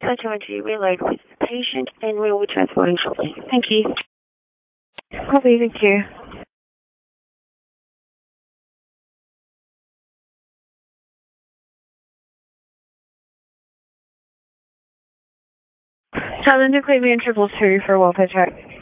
I'm going to reload with the patient and we will be transporting shortly. Thank you. Copy, thank you. Southern Nuclear 222 for welfare check.